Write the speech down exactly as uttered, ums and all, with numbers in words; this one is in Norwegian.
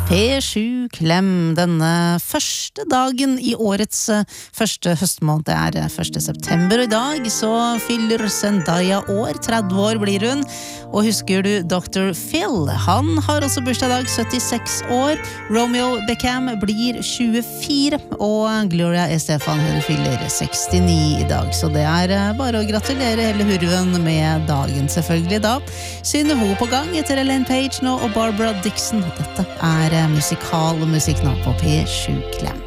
P sju Klem, denne første dagen i årets første høstmåned, det er første september, og i dag så fyller Zendaya år, tretti år blir hun, og husker du doktor Phil? Han har også bursdag i dag, syttiseks år, Romeo Beckham blir tjuefire, og Gloria Estefan hun fyller sekstini i dag, så det er bare å gratulere hele hurven med dagen selvfølgelig da. Synne Ho på gang etter Ellen Page nå, og Barbara Dixon, dette er musikal og musikk nå på P sju Klem.